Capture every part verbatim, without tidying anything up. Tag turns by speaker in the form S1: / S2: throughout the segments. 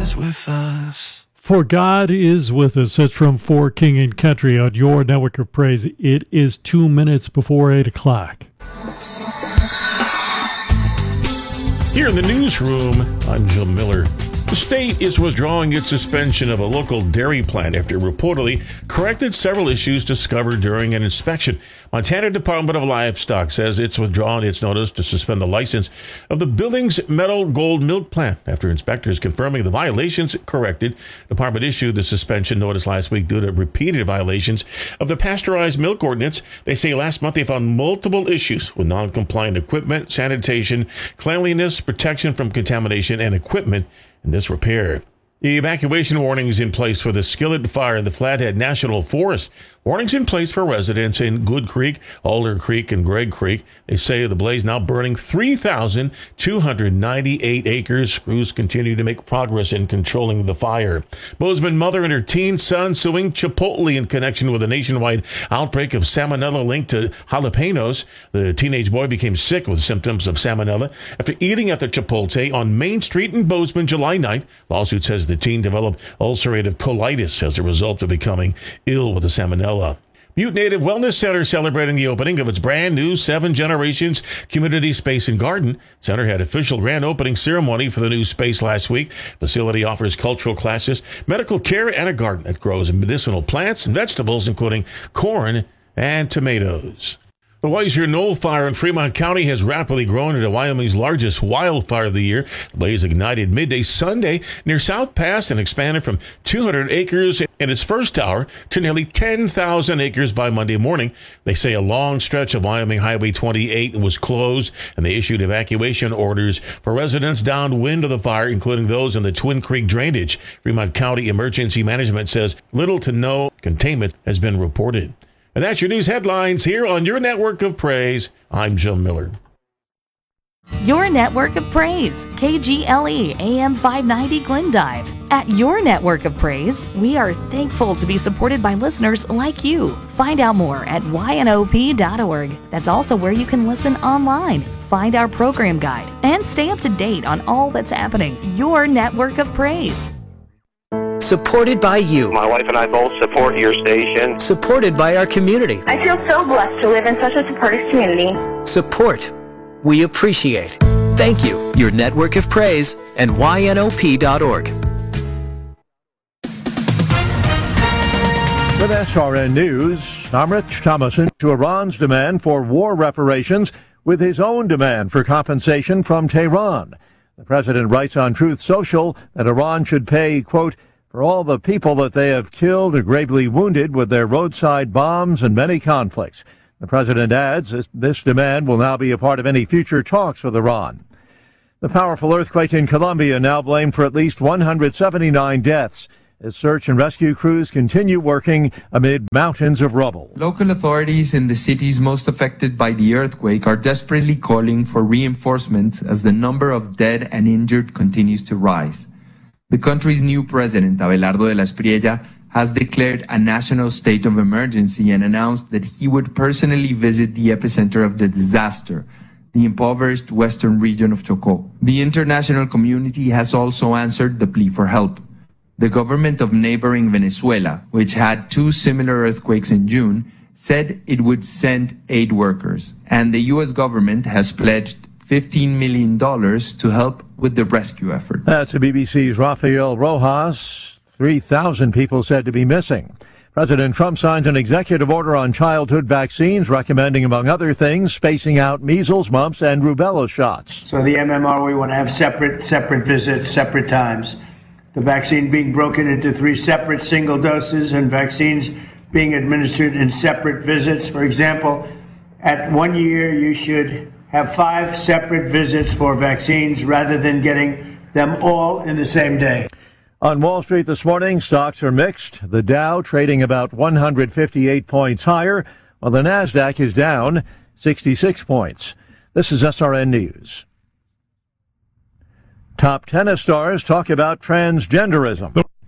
S1: is with us.
S2: For God is with us. It's from For King and Country on your network of praise. It is two minutes before eight o'clock.
S3: Here in the newsroom, I'm Jim Miller. The state is withdrawing its suspension of a local dairy plant after it reportedly corrected several issues discovered during an inspection. Montana Department of Livestock says it's withdrawn its notice to suspend the license of the Billings Meadow Gold Milk Plant after inspectors confirming the violations corrected. The department issued the suspension notice last week due to repeated violations of the pasteurized milk ordinance. They say last month they found multiple issues with non-compliant equipment, sanitation, cleanliness, protection from contamination, and equipment in disrepair. The evacuation warnings in place for the Skillet Fire in the Flathead National Forest. Warnings in place for residents in Good Creek, Alder Creek, and Gregg Creek. They say the blaze now burning three thousand two hundred ninety-eight acres. Crews continue to make progress in controlling the fire. Bozeman mother and her teen son suing Chipotle in connection with a nationwide outbreak of salmonella linked to jalapenos. The teenage boy became sick with symptoms of salmonella after eating at the Chipotle on Main Street in Bozeman July ninth. Lawsuit says the teen developed ulcerative colitis as a result of becoming ill with the salmonella. Butte Native Wellness Center celebrating the opening of its brand new Seven Generations Community Space and Garden. Center had official grand opening ceremony for the new space last week. Facility offers cultural classes, medical care, and a garden that grows medicinal plants and vegetables, including corn and tomatoes. The Weiser Knoll Fire in Fremont County has rapidly grown into Wyoming's largest wildfire of the year. The blaze ignited midday Sunday near South Pass and expanded from two hundred acres in its first hour to nearly ten thousand acres by Monday morning. They say a long stretch of Wyoming Highway twenty-eight was closed, and they issued evacuation orders for residents downwind of the fire, including those in the Twin Creek drainage. Fremont County Emergency Management says little to no containment has been reported. And that's your news headlines here on your network of praise. I'm Jim Miller.
S4: Your network of praise, K G L E A M five ninety Glendive. At your network of praise, we are thankful to be supported by listeners like you. Find out more at Y N O P dot org. That's also where you can listen online, find our program guide, and stay up to date on all that's happening. Your network of praise.
S5: Supported by you.
S6: My wife and I both support your station.
S5: Supported by our community.
S7: I feel so blessed to live in such a supportive community.
S5: Support. We appreciate. Thank you. Your network of praise and Y N O P dot org.
S8: With S R N News, I'm Rich Thomason. To Iran's demand for war reparations with his own demand for compensation from Tehran. The president writes on Truth Social that Iran should pay, quote, for all the people that they have killed or gravely wounded with their roadside bombs and many conflicts. The president adds this, this demand will now be a part of any future talks with Iran. The powerful earthquake in Colombia now blamed for at least one hundred seventy-nine deaths as search and rescue crews continue working amid mountains of rubble.
S9: Local authorities in the cities most affected by the earthquake are desperately calling for reinforcements as the number of dead and injured continues to rise. The country's new president, Abelardo de la Espriella, has declared a national state of emergency and announced that he would personally visit the epicenter of the disaster, the impoverished western region of Chocó. The international community has also answered the plea for help. The government of neighboring Venezuela, which had two similar earthquakes in June, said it would send aid workers, and the U S government has pledged fifteen million dollars to help with the rescue effort.
S8: That's the B B C's Rafael Rojas. three thousand people said to be missing. President Trump signs an executive order on childhood vaccines, recommending, among other things, spacing out measles, mumps, and rubella shots.
S10: So the M M R, we want to have separate, separate visits, separate times. The vaccine being broken into three separate single doses and vaccines being administered in separate visits. For example, at one year, you should have five separate visits for vaccines rather than getting them all in the same day.
S8: On Wall Street this morning, stocks are mixed. The Dow trading about one hundred fifty-eight points higher, while the Nasdaq is down sixty-six points. This is S R N News. Top tennis stars talk about transgenderism.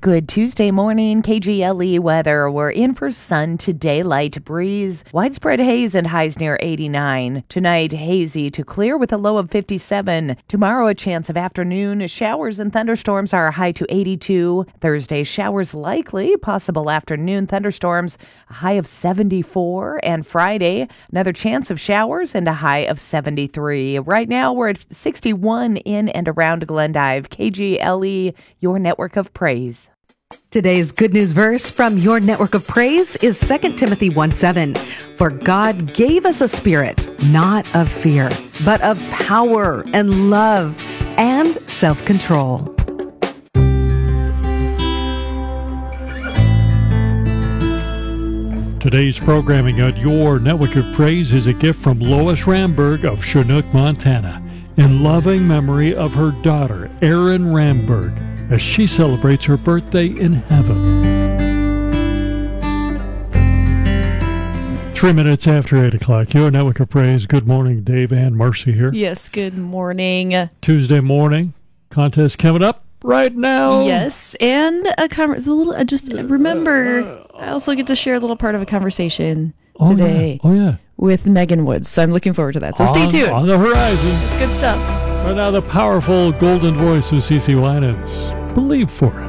S1: Good Tuesday morning, K G L E weather. We're in for sun to daylight breeze, widespread haze and highs near eighty-nine. Tonight, hazy to clear with a low of fifty-seven. Tomorrow, a chance of afternoon showers and thunderstorms are a high to eighty-two. Thursday, showers likely, possible afternoon thunderstorms, a high of seventy-four. And Friday, another chance of showers and a high of seventy-three. Right now, we're at sixty-one in and around Glendive. K G L E, your network of praise.
S11: Today's good news verse from your network of praise is Second Timothy one seven. For God gave us a spirit, not of fear, but of power and love and self-control.
S2: Today's programming on your network of praise is a gift from Lois Ramberg of Chinook, Montana, in loving memory of her daughter, Erin Ramberg, as she celebrates her birthday in heaven. Three minutes after eight o'clock, your network of praise. Good morning, Dave and Marcy here.
S12: Yes, good morning.
S2: Tuesday morning, contest coming up right now.
S12: Yes, and a conversation. A little. Uh, just remember, I also get to share a little part of a conversation
S2: oh,
S12: today.
S2: Yeah. Oh yeah,
S12: with Megan Woods. So I'm looking forward to that. So
S2: on,
S12: stay tuned.
S2: On the horizon.
S12: It's good stuff.
S2: Right now, the powerful golden voice of CeCe Winans. Believe for it.